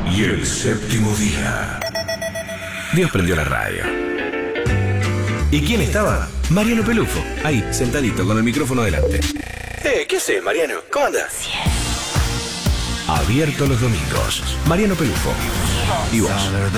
Y el séptimo día, Dios prendió la radio. ¿Y quién estaba? Mariano Pelufo, ahí, sentadito, con el micrófono delante. ¿Qué haces, Mariano? ¿Cómo andas? Abierto los domingos. Mariano Pelufo. ¿Y vos?